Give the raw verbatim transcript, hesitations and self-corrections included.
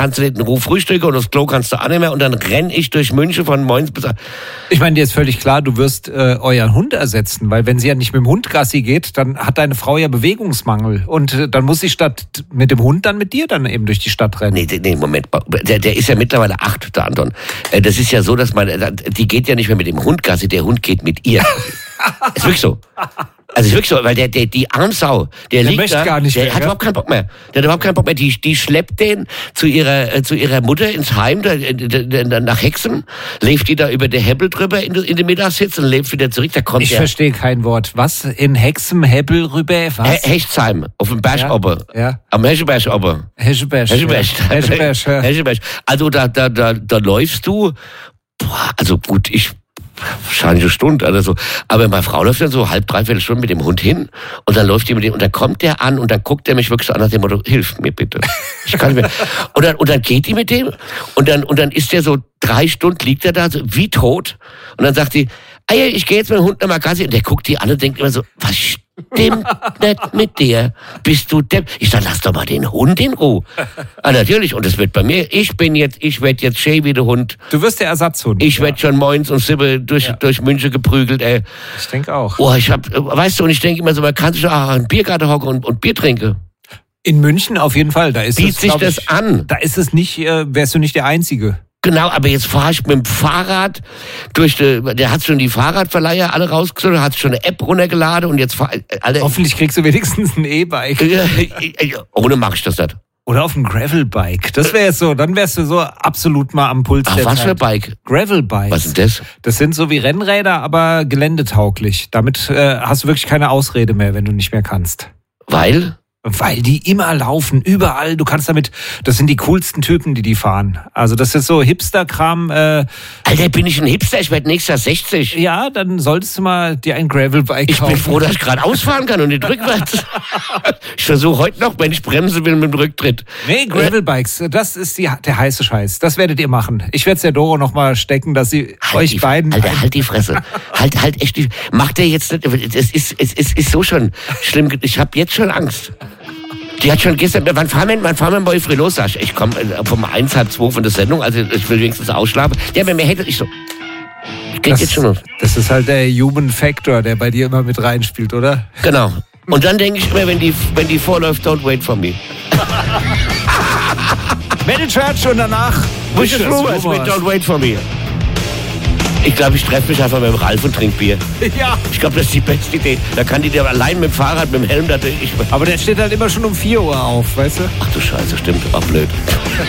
kannst du nicht in Ruhe frühstücken und das Klo kannst du auch nicht mehr. Und dann renn ich durch München von Moins bis... Ich meine, dir ist völlig klar, du wirst äh, euren Hund ersetzen, weil wenn sie ja nicht mit dem Hund Gassi geht, dann hat deine Frau ja Bewegungsmangel. Und äh, dann muss sie statt mit dem Hund dann mit dir dann eben durch die Stadt rennen. Nee, nee, Moment. Der, der ist ja mittlerweile acht, der Anton. Äh, das ist ja so, dass man... Die geht ja nicht mehr mit dem Hund Gassi, der Hund geht mit ihr. Ist wirklich so. Also ist wirklich so, weil der, der die Armsau, der, der liegt da, gar nicht der mehr, hat ja? überhaupt keinen Bock mehr. Der hat überhaupt keinen Bock mehr. Die, die schleppt den zu ihrer, äh, zu ihrer Mutter ins Heim, da, da, da, nach Hexen, lebt die da über der Hebbel drüber in, in den Mittagssitz und lebt wieder zurück. Da kommt ich der, verstehe kein Wort. Was? In Hexen, Hebbel rüber? Was? He Hechtsheim, auf dem Berg Ja, oben. ja. Am Hescheberg oben. Hescheberg. Hescheberg. Ja. Hescheberg, ja. Hescheberg. Also da, da, da, da läufst du, boah, also gut, ich, wahrscheinlich eine Stunde oder so. Aber meine Frau läuft dann so halb, dreiviertel Stunde mit dem Hund hin und dann läuft die mit dem und dann kommt der an und dann guckt der mich wirklich so an nach dem Motto, hilf mir bitte. Ich kann nicht mehr. Und dann, und dann geht die mit dem und dann, und dann ist der so drei Stunden liegt er da so wie tot und dann sagt die, ey, ich gehe jetzt mit dem Hund nochmal Gassi und der guckt die an und denkt immer so, was stimmt nicht mit dir? Bist du Depp? Ich sag, lass doch mal den Hund in Ruhe. Ah, natürlich. Und das wird bei mir, ich bin jetzt, ich werd jetzt schön wie der Hund. Du wirst der Ersatzhund. Ich ja. werd schon moins und Sibbe durch, Ja. durch München geprügelt, ey. Ich denke auch. Oh, ich hab, weißt du, und ich denke immer so, man kann sich auch einen Biergarten hocken und, und Bier trinken. In München auf jeden Fall. Da ist Bietet es, sich glaub das ich, an. Da ist es nicht, äh, wärst du nicht der Einzige. Genau, aber jetzt fahre ich mit dem Fahrrad durch die, der hat schon die Fahrradverleiher alle rausgesucht, hat schon eine App runtergeladen und jetzt fahr, alle. Hoffentlich kriegst du wenigstens ein E-Bike. Ohne mache ich das nicht. Oder auf einem Gravelbike. Das wäre jetzt so, dann wärst du so absolut mal am Puls Ach, der was Zeit. für ein Bike? Gravelbikes. Was ist das? Das sind so wie Rennräder, aber geländetauglich. Damit äh, hast du wirklich keine Ausrede mehr, wenn du nicht mehr kannst. Weil? Weil die immer laufen, überall. Du kannst damit, das sind die coolsten Typen, die die fahren. Also das ist so Hipster-Kram. Äh, Alter, bin ich ein Hipster? Ich werde nächstes Jahr sechzig. ja, dann solltest du mal dir ein Gravelbike Ich kaufen. bin froh, dass ich gerade ausfahren kann und nicht rückwärts. Ich versuche heute noch, wenn ich bremsen will, mit dem Rücktritt. Nee, Gravelbikes, das ist die, der heiße Scheiß. Das werdet ihr machen. Ich werde es der Doro noch mal stecken, dass sie Halt euch die, beiden... Alter, halt die Fresse. halt, halt echt die... Macht der jetzt nicht... Es ist, es ist, ist so schon schlimm. Ich habe jetzt schon Angst. Die hat schon gestern... Wann fahren wir, wann fahren wir mal früh los? Sag ich, ich komme vom eins, halb zwei von der Sendung, also ich will wenigstens ausschlafen. Der bei mir hätte ich so... Geht das, jetzt schon los. das ist halt der Human Factor, der bei dir immer mit reinspielt, oder? Genau. Und dann denke ich immer, wenn die, wenn die vorläuft, don't wait for me. Metal Church und danach... Wishes Rumors mit Don't Wait For Me. Ich glaube, ich treffe mich einfach mit dem Ralf und trinke Bier. Ja. Ich glaube, das ist die beste Idee. Da kann die dir allein mit dem Fahrrad, mit dem Helm, da ich... Aber der steht halt immer schon um vier Uhr auf, weißt du? Ach du Scheiße, stimmt. Ach, blöd.